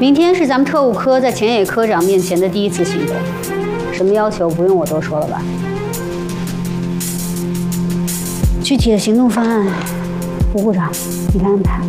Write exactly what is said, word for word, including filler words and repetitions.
明天是咱们特务科在前野科长面前的第一次行动，什么要求不用我多说了吧？具体的行动方案，吴部长你来安排。